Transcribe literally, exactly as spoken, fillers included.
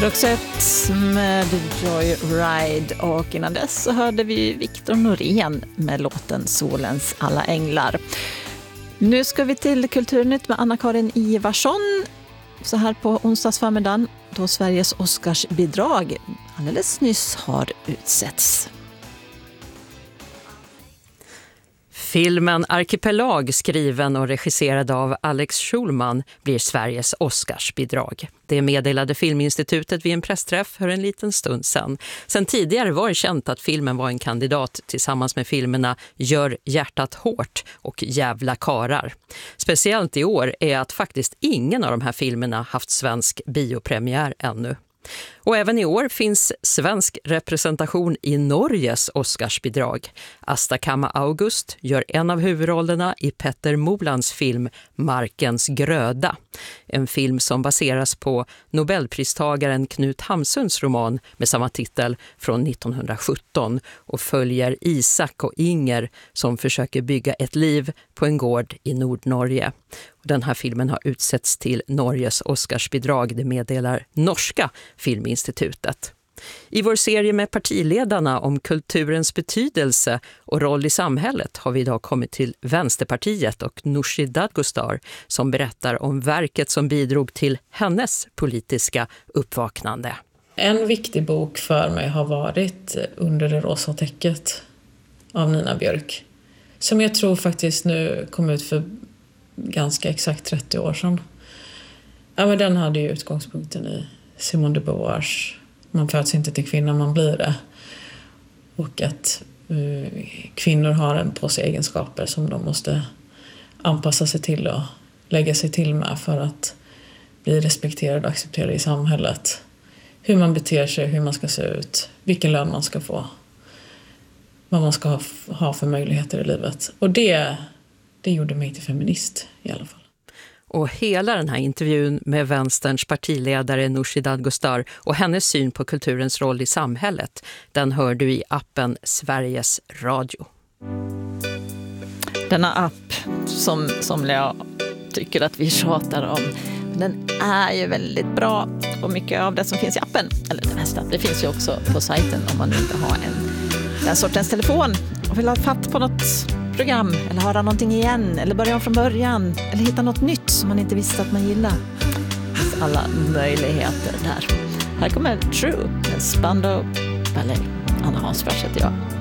Roxette med Joyride, och innan dess så hörde vi Viktor Norén med låten Solens alla änglar. Nu ska vi till Kulturnytt med Anna-Karin Ivarsson så här på onsdagsförmiddagen, då Sveriges Oscarsbidrag alldeles nyss har utsetts. Filmen Arkipelag, skriven och regisserad av Alex Schulman, blir Sveriges Oscarsbidrag. Det meddelade Filminstitutet vid en pressträff för en liten stund sedan. Sen tidigare var det känt att filmen var en kandidat tillsammans med filmerna Gör hjärtat hårt och Jävla karar. Speciellt i år är att faktiskt ingen av de här filmerna haft svensk biopremiär ännu. Och även i år finns svensk representation i Norges Oscarsbidrag. Asta Kamma August gör en av huvudrollerna i Petter Molands film Markens gröda. En film som baseras på Nobelpristagaren Knut Hamsuns roman med samma titel från nittonhundrasjutton och följer Isak och Inger som försöker bygga ett liv på en gård i Nordnorge. Den här filmen har utsetts till Norges Oscarsbidrag, det meddelar norska Filminstitutet. I vår serie med partiledarna om kulturens betydelse och roll i samhället har vi idag kommit till Vänsterpartiet och Nooshi Dadgostar som berättar om verket som bidrog till hennes politiska uppvaknande. En viktig bok för mig har varit Under det rosa täcket av Nina Björk, som jag tror faktiskt nu kom ut för ganska exakt trettio år sedan. Ja, men den hade ju utgångspunkten i Simone de Beauvoirs Man föds inte till kvinna, man blir det. Och att uh, kvinnor har en på sig egenskaper som de måste anpassa sig till och lägga sig till med för att bli respekterade och accepterade i samhället. Hur man beter sig, hur man ska se ut, vilken lön man ska få, vad man ska ha, ha för möjligheter i livet. Och det, det gjorde mig till feminist i alla fall. Och hela den här intervjun med vänsterns partiledare Nooshi Dadgostar och hennes syn på kulturens roll i samhället, den hör du i appen Sveriges Radio. Denna app som somliga tycker att vi tjatar om, den är ju väldigt bra, och mycket av det som finns i appen, eller det mesta, det finns ju också på sajten om man inte har en den sortens telefon och vill ha fatt på något program eller höra någonting igen eller börja om från början eller hitta något nytt som man inte visste att man gillar. Det finns alla möjligheter där. Här kommer True med Spandau Ballet. Anna Hansfors heter jag.